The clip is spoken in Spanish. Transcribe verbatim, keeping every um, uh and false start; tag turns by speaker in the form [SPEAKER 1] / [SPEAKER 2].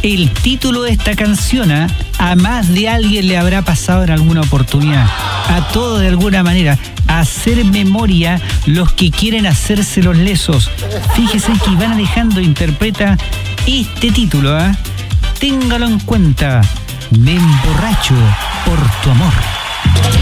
[SPEAKER 1] el título de esta canción, ¿eh? A más de alguien le habrá pasado en alguna oportunidad. A todos de alguna manera. Hacer memoria los que quieren hacerse los lesos. Fíjese que Iván Alejandro interpreta este título, ¿eh? Téngalo en cuenta. Me emborracho por tu amor.